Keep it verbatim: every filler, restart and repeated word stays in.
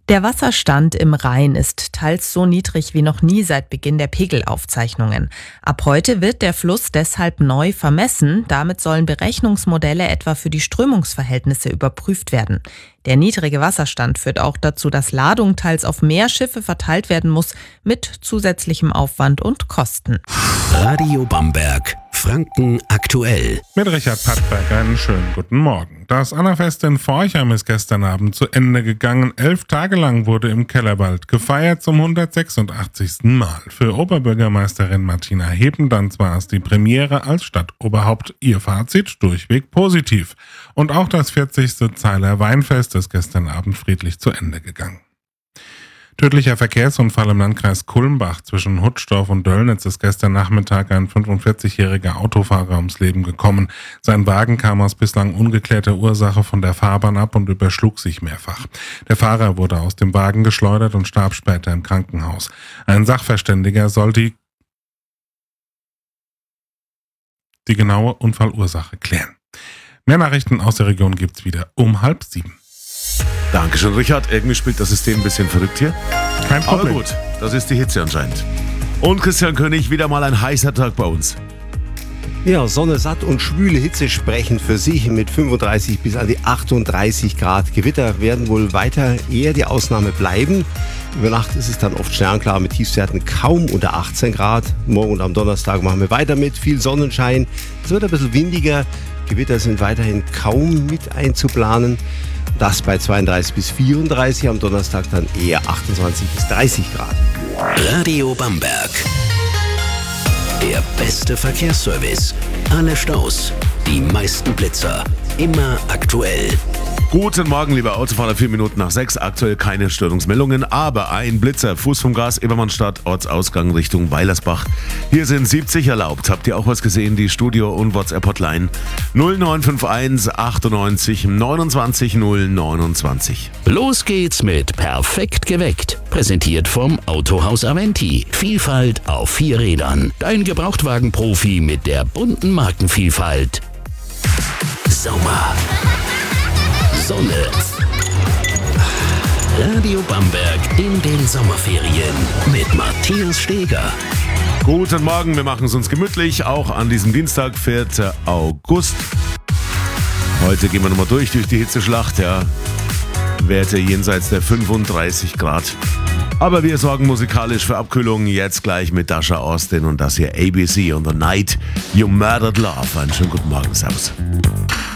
Der Wasserstand im Rhein ist teils so niedrig wie noch nie seit Beginn der Pegelaufzeichnungen. Ab heute wird der Fluss deshalb neu vermessen. Damit sollen Berechnungsmodelle etwa für die Strömungsverhältnisse überprüft werden. Der niedrige Wasserstand führt auch dazu, dass Ladung teils auf mehr Schiffe verteilt werden muss, mit zusätzlichem Aufwand und Kosten. Radio Bamberg, Franken aktuell. Mit Richard Pattberg einen schönen guten Morgen. Das Annafest in Forchheim ist gestern Abend zu Ende gegangen. Elf Tage lang wurde im Kellerwald gefeiert, zum hundertsechsundachtzigsten Mal. Für Oberbürgermeisterin Martina Hebendans war es die Premiere als Stadtoberhaupt. Ihr Fazit durchweg positiv. Und auch das vierzigste Zeiler Weinfest ist gestern Abend friedlich zu Ende gegangen. Tödlicher Verkehrsunfall im Landkreis Kulmbach zwischen Hutzdorf und Döllnitz ist gestern Nachmittag ein fünfundvierzigjähriger Autofahrer ums Leben gekommen. Sein Wagen kam aus bislang ungeklärter Ursache von der Fahrbahn ab und überschlug sich mehrfach. Der Fahrer wurde aus dem Wagen geschleudert und starb später im Krankenhaus. Ein Sachverständiger soll die, die genaue Unfallursache klären. Mehr Nachrichten aus der Region gibt's wieder um halb sieben. Dankeschön, Richard. Irgendwie spielt das System ein bisschen verrückt hier. Kein Problem. Aber gut, das ist die Hitze anscheinend. Und Christian König, wieder mal ein heißer Tag bei uns. Ja, Sonne satt und schwüle Hitze sprechen für sich mit fünfunddreißig bis an die achtunddreißig Grad. Gewitter werden wohl weiter eher die Ausnahme bleiben. Über Nacht ist es dann oft sternklar mit Tiefstwerten kaum unter achtzehn Grad. Morgen und am Donnerstag machen wir weiter mit viel Sonnenschein. Es wird ein bisschen windiger. Gewitter sind weiterhin kaum mit einzuplanen. Das bei zweiunddreißig bis vierunddreißig, am Donnerstag dann eher achtundzwanzig bis dreißig Grad. Radio Bamberg. Der beste Verkehrsservice. Alle Staus, die meisten Blitzer. Immer aktuell. Guten Morgen, liebe Autofahrer, vier Minuten nach sechs. Aktuell keine Störungsmeldungen, aber ein Blitzer. Fuß vom Gas, Ebermannstadt, Ortsausgang Richtung Weilersbach. Hier sind siebzig erlaubt. Habt ihr auch was gesehen? Die Studio- und WhatsApp-Hotline null neun fünf eins achtundneunzig neunundzwanzig null neunundzwanzig. Los geht's mit Perfekt geweckt. Präsentiert vom Autohaus Aventi. Vielfalt auf vier Rädern. Dein Gebrauchtwagenprofi mit der bunten Markenvielfalt. Sommer. Sonne. Radio Bamberg in den Sommerferien mit Matthias Steger. Guten Morgen, wir machen es uns gemütlich, auch an diesem Dienstag, vierten August. Heute gehen wir nochmal durch, durch die Hitzeschlacht, ja. Werte jenseits der fünfunddreißig Grad. Aber wir sorgen musikalisch für Abkühlung, jetzt gleich mit Dasha Austin und das hier A B C on the Night You Murdered Love. Einen schönen guten Morgen, servus.